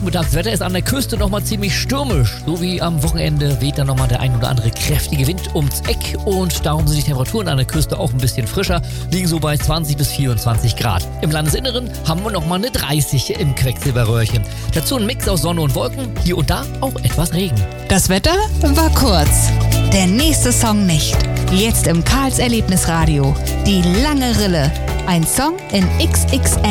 Nachmittagswetter ist an der Küste nochmal ziemlich stürmisch. So wie am Wochenende weht dann nochmal der ein oder andere kräftige Wind ums Eck und darum sind die Temperaturen an der Küste auch ein bisschen frischer, liegen so bei 20 bis 24 Grad. Im Landesinneren haben wir nochmal eine 30 im Quecksilberröhrchen. Dazu ein Mix aus Sonne und Wolken, hier und da auch etwas Regen. Das Wetter war kurz. Der nächste Song nicht. Jetzt im Karls Erlebnisradio. Die lange Rille. Ein Song in XXL.